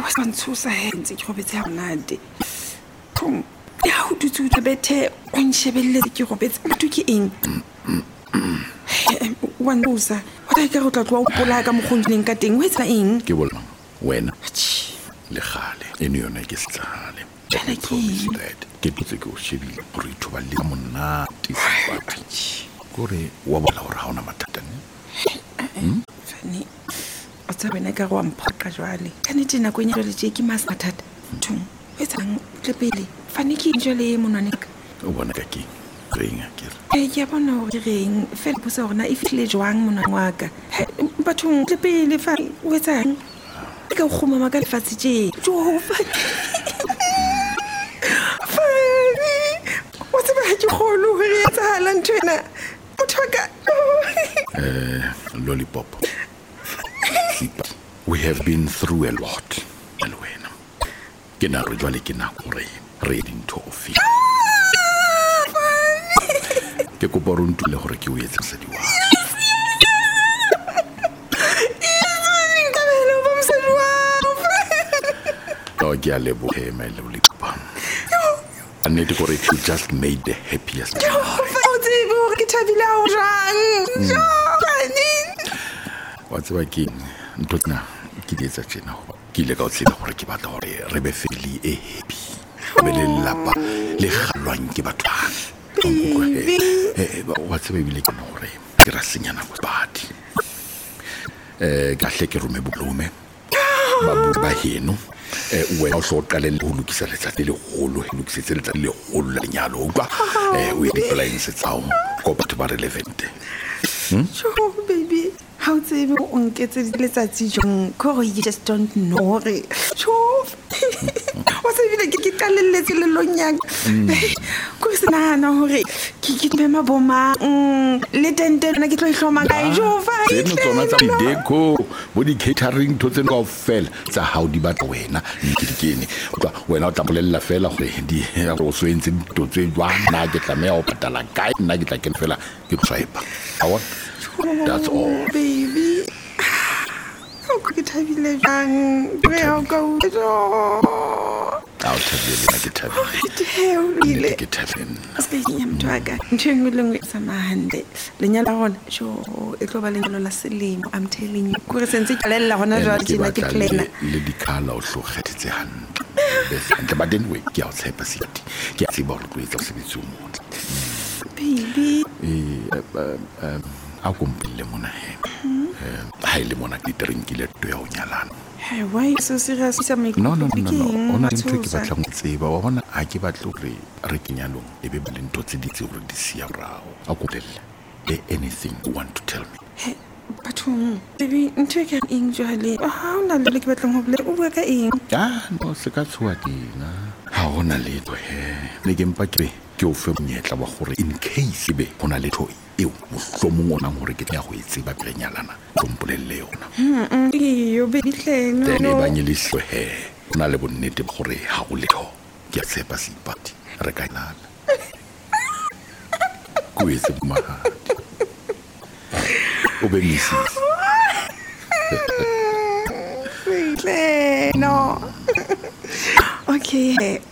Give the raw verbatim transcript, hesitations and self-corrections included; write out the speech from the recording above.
sa ntshosa he ntse ke robetse ha monate thong ya ho dutse o bethe o nshebelletse ke robetse batho ke eng wa ntusa wa ka go tla tloa o pola ka mogongileng ka teng o etsa eng ke bolang wena le gale ene yona ke setlhale Jana ke ke tse ke o shebile gore itho ba le monate gore wa bona gore ha ona mathata ne fane o tsa bena ka go amphoka jwale ka nete nako nya le tse ke mas mathata thong o etsa le pele fane ke njole monane ka o bona ka ke reng akere e ke bona gore reng fela bo se rona e file jwang mona wa ka bathong le pele fa o etsa ka go khoma ka lefatsi tje jo fa what's about you kholo re etsa hala ntwena mothoka eh lollipop we have been through a lot and when ke na re jwale ke na gore reading toffee ke go boruntu le gore ke o etsa sedi wa oh ke a lebohe my lollipop and it gore you just made the happiest ke thabile ho jang jo bani what's working ntotna ke ditsa tsena ho ke ile ka o tsela gore ke batla gore re be family e happy be le lapa le galwang ke batho eh what's be bile ke no re ke ra senyana go bati eh ka hle ke rume bolume ba bu ba heno eh wena o so qale le ho lokisa letsatsi le holo le lokisetse letsatsi le holo la nyalo utlwa eh o di plans tsao go batho ba relevant hm baby how to be on get letsatsi jong ko you just don't know re cho o se bile ke ke qalelletse le lonyang ko se nana hore ke ke be maboma le tente na ke tlo ihloma ka jo fa e no tsona tsa deco bo di catering to tse go fela tsa how di batla wena nkidikene utlwa wena o tla bolella fela gore di o so entse to tse jwa na ke tla me o patala kae nna ke tla ke fela ke swipe awa that's all baby how could it have been jang re o go jo I'll tell you like it happened. Really? Get happened. Speaking of Twaga, ntshengwe lengwe sama hande. Lenyala gona sho e tlo ba lenyalo la selemo. I'm telling you. Gore sentse ke lella gona jwa tsena ke plena. Le dikhala o hlogetse hantle. Bese ba den we ke a tshepa siti. Ke a tseba gore o etsa sebetso mo. Baby. Eh um a kompile mona he. Eh ha ile mona ke drinkile to ya o nyalana. Hey, why so serious sa me? No no no no. Ona ntwe ke batla go tseba wa bona a ke batla gore re kenyalong e be ba le ntwe tse ditse gore di sia brao. A go tella. Anything you want to tell me? Hey, bathong. Baby, ntwe ke eng jwale? Ha ona le ke batla go bole o bua ka eng? Ah, no se ka tswa dina. Ha ona le to he. Le ke mpa ke ke o fe monyetla wa gore in case be ona le to eo mohlomong ona gore ke tla go itseba pele nyalana tsompolelle yona mm yo baby hleng no tene ba nyeliswe he ona le bonnete gore ha go letho ke a tshepa sipati re ka nana go etse mahadi o be misi no okay